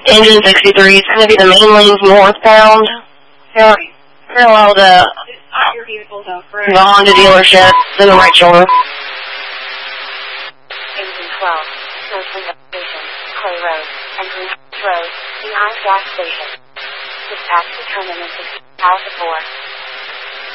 Engine 63 is going to be the main lanes northbound. Parallel to the Honda dealership in the right shoulder. Engine 12, Northland Station, Clay Road, and Greenhouse Road, behind gas station. Dispatch determinant 6, Alpha 4.